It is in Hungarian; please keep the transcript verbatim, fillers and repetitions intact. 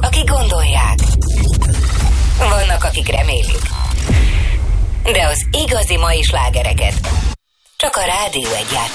akik gondolják. Vannak, akik remélik. De az igazi mai slágereket csak a Rádió Egy játszik.